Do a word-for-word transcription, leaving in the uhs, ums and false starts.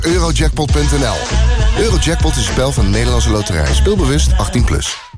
eurojackpot punt n l. Eurojackpot is een spel van de Nederlandse Loterij. Speelbewust achttien plus.